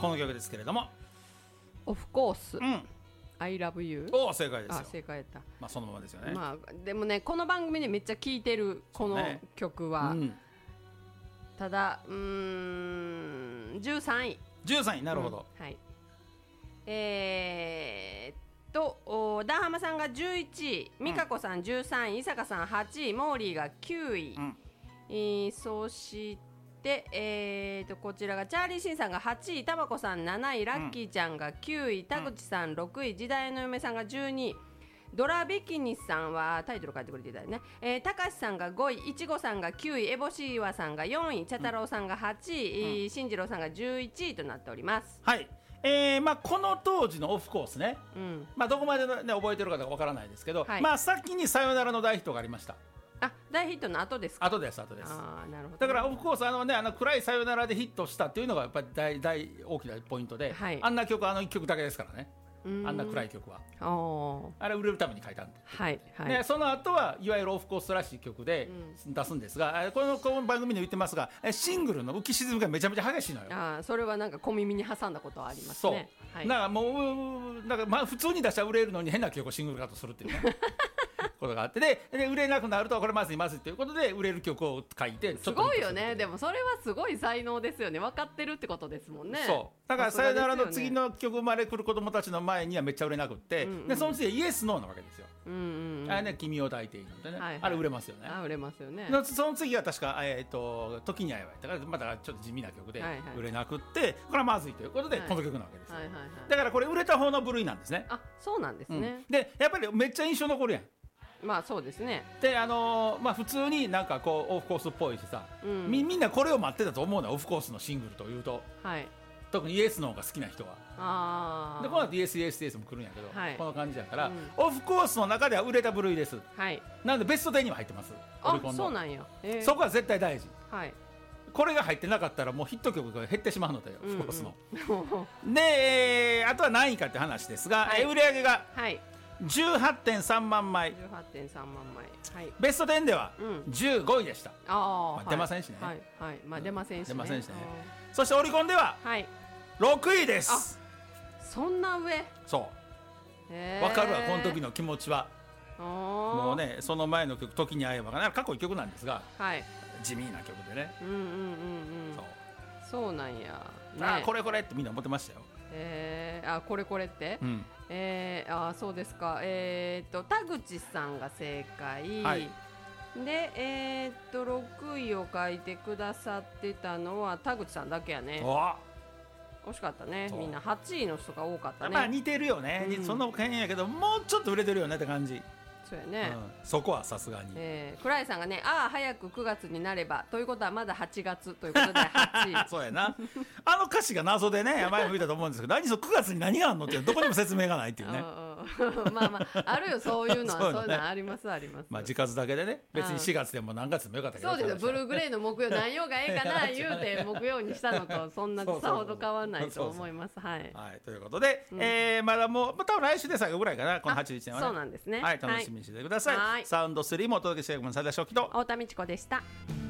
この曲ですけれども、 オフコース、 うん、 I love you。 お正解ですよ。 あ、正解やった。 まあそのままですよね。 まあでもね、この番組でめっちゃ聴いてるこの曲は、 うん、 ただ13位。 13位、なるほど、 はい。ダンハマさんが11位、美香子さん13位、伊坂さん8位、モーリーが9位、そしてこちらがチャーリーシンさんが8位、タマコさん7位、ラッキーちゃんが9位、田口さん6位、時代の嫁さんが12位、ドラビキニスさんはタイトル書いてくれていたよね、たかしさんが5位、いちごさんが9位、エボシーワさんが4位、茶太郎さんが8位、進次郎さんが11位となっております。 はい。まあ、この当時のオフコースね、まあ、どこまで、ね、覚えてるかわからないですけど、まあ、先にさよならの大ヒットがありました。 あ、大ヒットの後ですか。 後です、後です。 あ、なるほど。 だからオフコース暗いさよならでヒットしたっていうのがやっぱり大大きなポイントで、あんな曲1曲だけですからね。あんな暗い曲はあれ売れるために書いたんで、 はいはい、 でその後はいわゆるオフコースらしい曲で出すんですが、この番組で言ってますが、シングルの浮き沈みがめちゃめちゃ激しいのよ。 それはなんか小耳に挟んだことはありますね。 そう、はい、だからもうまあ普通に出したら売れるのに変な曲をシングルカットするっていうねことがあって、で売れなくなるとこれまずいまずいということで売れる曲を書いてすごいよね。でもそれはすごい才能ですよね。分かってるってことですもんね。 そうだからさよならの次の曲生まれくる子供たちの前にはめっちゃ売れなくって、でその次はイエスノーなわけですよ。あれね、君を抱いていいのでね、あれ売れますよね。 売れますよね。 その次は確か時に会えばだからまたちょっと地味な曲で売れなくって、これはまずいということでこの曲なわけです。だからこれ売れた方の部類なんですね。 あ、そうなんですね。 でやっぱりめっちゃ印象残るやん。 まあそうですね。 でまあ普通になんかこうオフコースっぽいしさ、みんなこれを待ってたと思うのよ、オフコースのシングルというと、特にイエスの方が好きな人は。でこの後イエスイエスイエスも来るんやけど、この感じだから、オフコースの中では売れた部類です。なのでベスト10には入ってます。 あ、そうなんや。 そこは絶対大事。これが入ってなかったらもうヒット曲が減ってしまうので、オフコースの。であとは何位かって話ですが、売り上げが18.3 万枚、ベスト10では15位でした。出ませんしね。 出ませんしね。 そしてオリコンでは6位です。 そんな上。 そう分かるわ、この時の気持ちは。もうね、その前の曲「時に会えば」がかっこいい曲なんですが、地味な曲でね。そうなんや。これこれってみんな思ってましたよ。 これこれって、そうですか。田口さんが正解、で6位を書いてくださってたのは田口さんだけやね。惜しかったね。みんな8位の人が多かったね。 まあ似てるよね、そんな変やけどもうちょっと売れてるよねって感じ。 そうやね、 そこはさすがに。 倉井さんがね、早く9月になればということはまだ8月ということで8位そうやな。歌詞が謎でね、前も言ったと思うんですけど、9月に何があるのってどこにも説明がないっていうねまあまああるよ、そういうのは。そういうのありますあります。 まあ時数だけでね、別に4月でも何月でもよかったけど。 そうですよ。ブルーグレーの木曜何曜がええかな言うて木曜にしたのとそんなさほど変わらないと思います。 ということで、まだもう多分来週で最後ぐらいかな、この81年はね。 そうなんですね。 楽しみにしてください。サウンド3もお届けしている最田翔樹と太田美智子でした。